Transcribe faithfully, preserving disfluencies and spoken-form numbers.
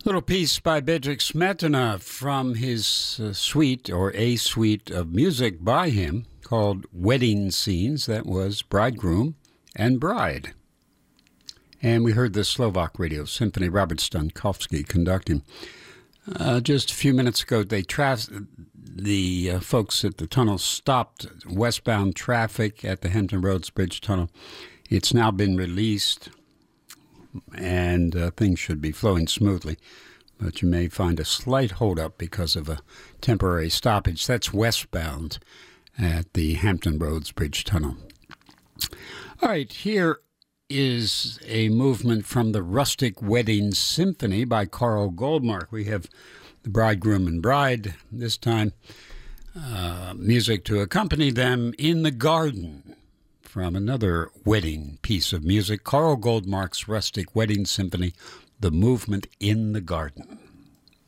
Little piece by Bedřich Smetana from his uh, suite, or a suite of music by him, called Wedding Scenes. That was Bridegroom and Bride. And we heard the Slovak Radio Symphony, Robert Stankowski conducting. Uh, just a few minutes ago, they tra- the uh, folks at the tunnel stopped westbound traffic at the Hampton Roads Bridge Tunnel. It's now been released, and uh, things should be flowing smoothly. But you may find a slight holdup because of a temporary stoppage. That's westbound at the Hampton Roads Bridge Tunnel. All right, here is a movement from the Rustic Wedding Symphony by Carl Goldmark. We have the Bridegroom and Bride this time. Uh, music to accompany them, In the Garden, from another wedding piece of music, Carl Goldmark's Rustic Wedding Symphony, The Movement in the Garden.